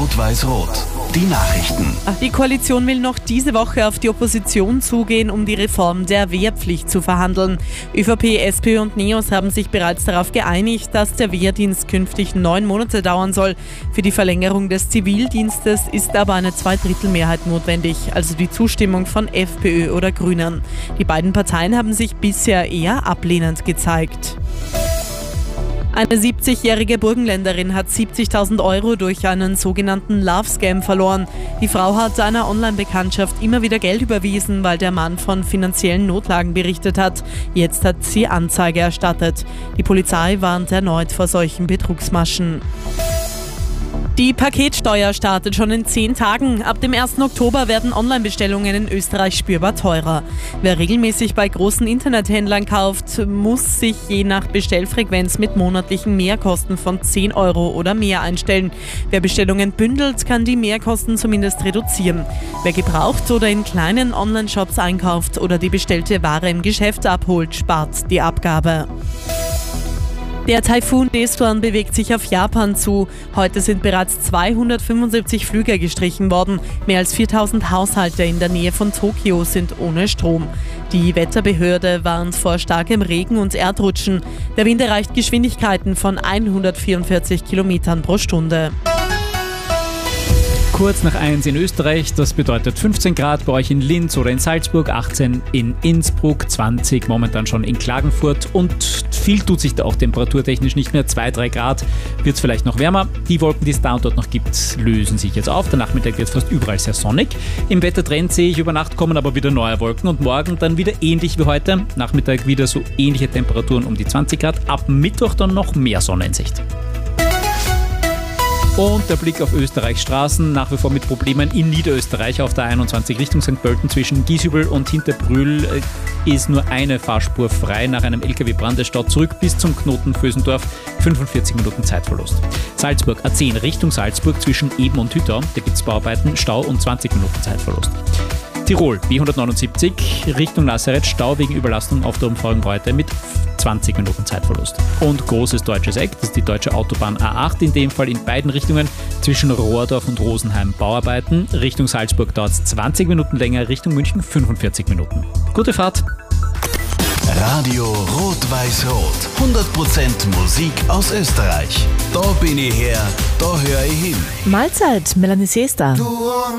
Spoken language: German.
Rot-Weiß-Rot. Die Nachrichten. Die Koalition will noch diese Woche auf die Opposition zugehen, um die Reform der Wehrpflicht zu verhandeln. ÖVP, SPÖ und NEOS haben sich bereits darauf geeinigt, dass der Wehrdienst künftig 9 Monate dauern soll. Für die Verlängerung des Zivildienstes ist aber eine Zweidrittelmehrheit notwendig, also die Zustimmung von FPÖ oder Grünen. Die beiden Parteien haben sich bisher eher ablehnend gezeigt. Eine 70-jährige Burgenländerin hat 70.000 Euro durch einen sogenannten Love-Scam verloren. Die Frau hat einer Online-Bekanntschaft immer wieder Geld überwiesen, weil der Mann von finanziellen Notlagen berichtet hat. Jetzt hat sie Anzeige erstattet. Die Polizei warnt erneut vor solchen Betrugsmaschen. Die Paketsteuer startet schon in 10 Tagen. Ab dem 1. Oktober werden Online-Bestellungen in Österreich spürbar teurer. Wer regelmäßig bei großen Internethändlern kauft, muss sich je nach Bestellfrequenz mit monatlichen Mehrkosten von 10 Euro oder mehr einstellen. Wer Bestellungen bündelt, kann die Mehrkosten zumindest reduzieren. Wer gebraucht oder in kleinen Online-Shops einkauft oder die bestellte Ware im Geschäft abholt, spart die Abgabe. Der Taifun Deswan bewegt sich auf Japan zu. Heute sind bereits 275 Flüge gestrichen worden. Mehr als 4000 Haushalte in der Nähe von Tokio sind ohne Strom. Die Wetterbehörde warnt vor starkem Regen und Erdrutschen. Der Wind erreicht Geschwindigkeiten von 144 Kilometern pro Stunde. Kurz nach 1 in Österreich, das bedeutet 15 Grad bei euch in Linz oder in Salzburg, 18 in Innsbruck, 20 momentan schon in Klagenfurt und viel tut sich da auch temperaturtechnisch nicht mehr, 2-3 Grad wird es vielleicht noch wärmer. Die Wolken, die es da und dort noch gibt, lösen sich jetzt auf. Der Nachmittag wird fast überall sehr sonnig. Im Wettertrend sehe ich über Nacht kommen aber wieder neue Wolken und morgen dann wieder ähnlich wie heute. Nachmittag wieder so ähnliche Temperaturen um die 20 Grad, ab Mittwoch dann noch mehr Sonne in Sicht. Und der Blick auf Österreichs Straßen, nach wie vor mit Problemen in Niederösterreich auf der 21 Richtung St. Pölten zwischen Giesübel und Hinterbrühl ist nur eine Fahrspur frei nach einem LKW-Brand. Es staut zurück bis zum Knoten Vösendorf, 45 Minuten Zeitverlust. Salzburg A10 Richtung Salzburg zwischen Eben und Hüttau, da gibt es Bauarbeiten, Stau und 20 Minuten Zeitverlust. Tirol B179 Richtung Nazareth, Stau wegen Überlastung auf der Umfahrung heute mit 20 Minuten Zeitverlust. Und großes deutsches Eck, das ist die deutsche Autobahn A8, in dem Fall in beiden Richtungen zwischen Rohrdorf und Rosenheim Bauarbeiten. Richtung Salzburg dauert es 20 Minuten länger, Richtung München 45 Minuten. Gute Fahrt! Radio Rot-Weiß-Rot. 100% Musik aus Österreich. Da bin ich her, da höre ich hin. Mahlzeit, Melanie Seester.